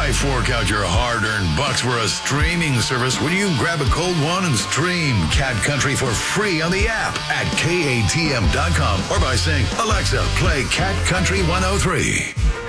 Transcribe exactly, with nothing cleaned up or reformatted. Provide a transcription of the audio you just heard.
Why fork out your hard-earned bucks for a streaming service when you can grab a cold one and stream Cat Country for free on the app at K A T M dot com or by saying, Alexa, play Cat Country one oh three.